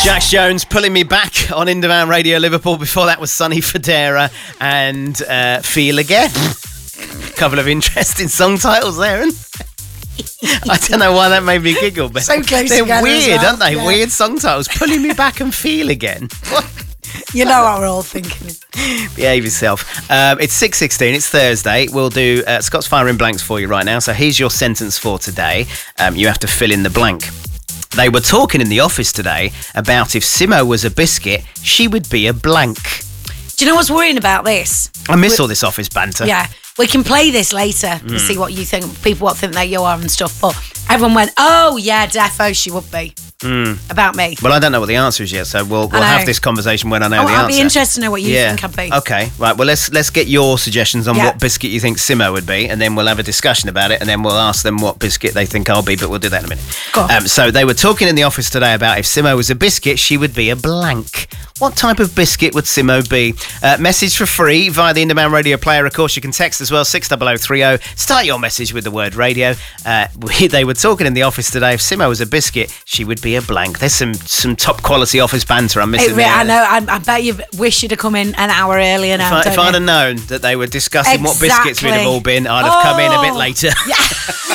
Jax Jones pulling me back on Indie Radio Liverpool. Before that was Sonny Fodera and Feel Again. Couple of interesting song titles there, and I don't know why that made me giggle, but so close they're together weird, as well. aren't they? Yeah. Weird song titles. Pulling me back and Feel Again. You know what we're all thinking. Behave yourself. It's 6:16. It's Thursday. We'll do Scott's firing blanks for you right now. So here's your sentence for today. You have to fill in the blank. They were talking in the office today about if Simo was a biscuit, she would be a blank. Do you know what's worrying about this? I miss all this office banter. Yeah, we can play this later and see what you think, people what think that you are and stuff. But everyone went, oh yeah, defo, she would be. About me. Well, I don't know what the answer is yet, so we'll have this conversation when I know the answer. I'd be interested to know what you think I'd be. Okay, right. Well, let's get your suggestions on what biscuit you think Simo would be, and then we'll have a discussion about it, and then we'll ask them what biscuit they think I'll be, but we'll do that in a minute. Go on. So they were talking in the office today about if Simo was a biscuit, she would be a blank. What type of biscuit would Simo be? Message for free via the Indie Radio player. Of course, you can text as well, 60030. Start your message with the word radio. They were talking in the office today. If Simo was a biscuit, she would be a blank. There's some top quality office banter I'm missing there. I know. I bet you wish you'd have come in an hour earlier now. If I'd have known that they were discussing what biscuits we'd have all been, I'd have come in a bit later. Yeah.